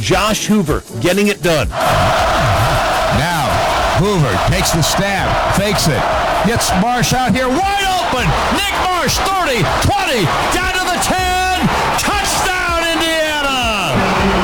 Josh Hoover getting it done. Now, Hoover takes the stab, fakes it, gets Marsh out here wide open. Nick Marsh, 30, 20, down to the 10. Touchdown, Indiana!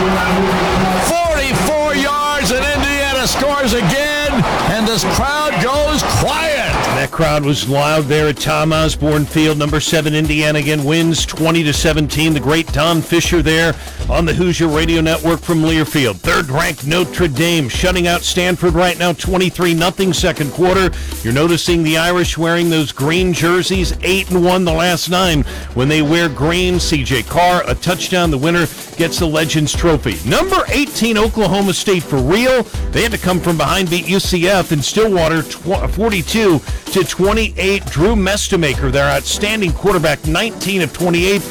44 yards, and Indiana scores again, and this crowd goes quiet. That crowd was loud there at Tom Osborne Field. Number 7 Indiana again wins 20-17. The great Don Fisher there on the Hoosier Radio Network from Learfield. Third-ranked Notre Dame shutting out Stanford right now, 23-0 second quarter. You're noticing the Irish wearing those green jerseys, 8-1 the last 9. When they wear green, C.J. Carr, a touchdown. The winner gets the Legends Trophy. Number 18 Oklahoma State for real. They had to come from behind, beat UCF in Stillwater 42-28. Drew Mestemaker, their outstanding quarterback, 19 of 28,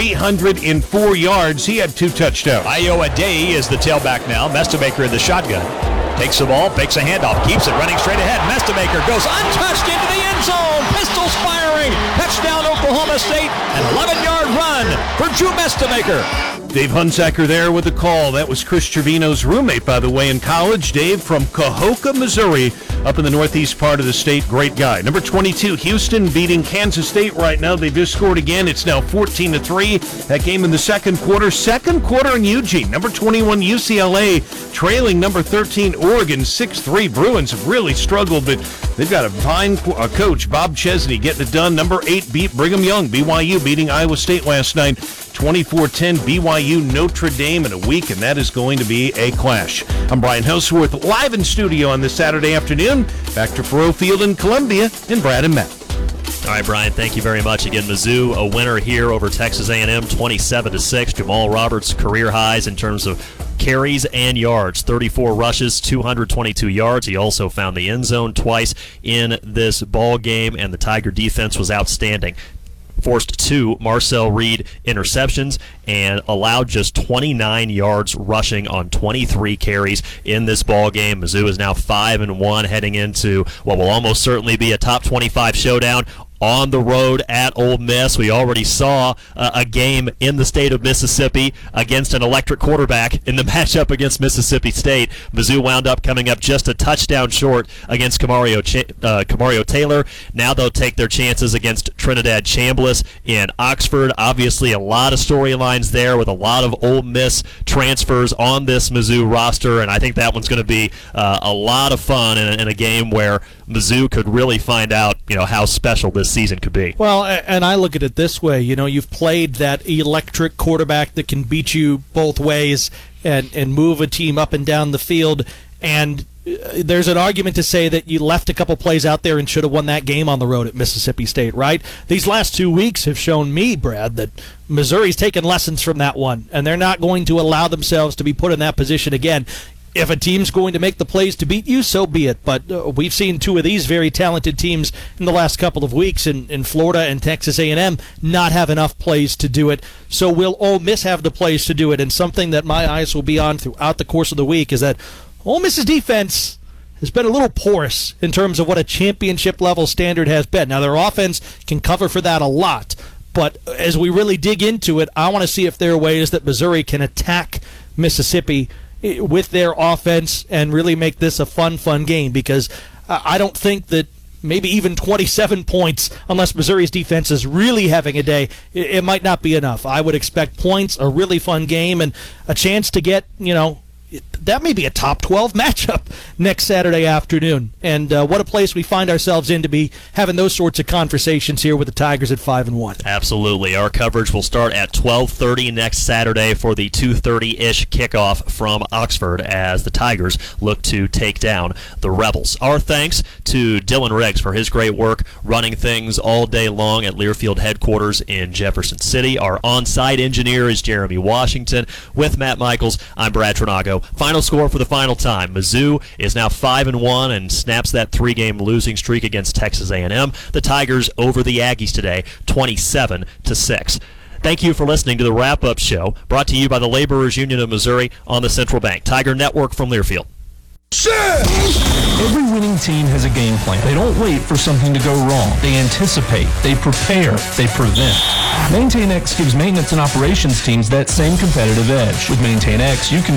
304 yards. He had 2 touchdowns. Iowa Day is the tailback now. Mestemaker in the shotgun. Takes the ball, fakes a handoff, keeps it running straight ahead. Mestemaker goes untouched into the end zone. Pistols firing. Touchdown Oklahoma State. An 11-yard run for Drew Mestemaker. Dave Hunsaker there with the call. That was Chris Trevino's roommate, by the way, in college. Dave from Cahokia, Missouri, up in the northeast part of the state. Great guy. Number 22, Houston beating Kansas State right now. They just scored again. It's now 14-3. That game in the second quarter. Second quarter in Eugene. Number 21, UCLA trailing number 13, Oregon, 6-3. Bruins have really struggled, but they've got a fine coach, Bob Chesney, getting it done. Number 8 beat Brigham Young. BYU beating Iowa State last night, 24-10. BYU Notre Dame in a week, and that is going to be a clash. I'm Brian Houseworth, live in studio on this Saturday afternoon. Back to Faurot Field in Columbia, and Brad and Matt. All right, Brian, thank you very much. Again, Mizzou, a winner here over Texas A&M, 27-6. Jamal Roberts, career highs in terms of carries and yards, 34 rushes, 222 yards. He also found the end zone twice in this ball game, and the Tiger defense was outstanding. Forced 2 Marcel Reed interceptions and allowed just 29 yards rushing on 23 carries in this ball game. Mizzou is now 5-1, heading into what will almost certainly be a top 25 showdown on the road at Ole Miss. We already saw a game in the state of Mississippi against an electric quarterback in the matchup against Mississippi State. Mizzou wound up coming up just a touchdown short against Camario Taylor. Now they'll take their chances against Trinidad Chambliss in Oxford. Obviously a lot of storylines there with a lot of Ole Miss transfers on this Mizzou roster, and I think that one's going to be a lot of fun in a game where Mizzou could really find out, how special this season could be. Well, and I look at it this way, you've played that electric quarterback that can beat you both ways and move a team up and down the field, and there's an argument to say that you left a couple plays out there and should have won that game on the road at Mississippi State, right? These last 2 weeks have shown me, Brad, that Missouri's taken lessons from that one, and they're not going to allow themselves to be put in that position again. If a team's going to make the plays to beat you, so be it. But we've seen 2 of these very talented teams in the last couple of weeks in Florida and Texas A&M not have enough plays to do it. So will Ole Miss have the plays to do it? And something that my eyes will be on throughout the course of the week is that Ole Miss's defense has been a little porous in terms of what a championship-level standard has been. Now, their offense can cover for that a lot. But as we really dig into it, I want to see if there are ways that Missouri can attack Mississippi with their offense and really make this a fun game, because I don't think that maybe even 27 points, unless Missouri's defense is really having a day, it might not be enough. I would expect points, a really fun game, and a chance to get, that may be a top 12 matchup next Saturday afternoon. And what a place we find ourselves in to be having those sorts of conversations here with the Tigers at 5-1. Absolutely. Our coverage will start at 12:30 next Saturday for the 2:30-ish kickoff from Oxford as the Tigers look to take down the Rebels. Our thanks to Dylan Riggs for his great work running things all day long at Learfield headquarters in Jefferson City. Our on-site engineer is Jeremy Washington. With Matt Michaels, I'm Brad Tronago. Final score for the final time. Mizzou is now 5-1 and snaps that 3-game losing streak against Texas A&M. The Tigers over the Aggies today, 27-6. Thank you for listening to the wrap-up show, brought to you by the Laborers Union of Missouri on the Central Bank Tiger Network from Learfield. Every winning team has a game plan. They don't wait for something to go wrong. They anticipate, they prepare, they prevent. MaintainX gives maintenance and operations teams that same competitive edge. With MaintainX, you can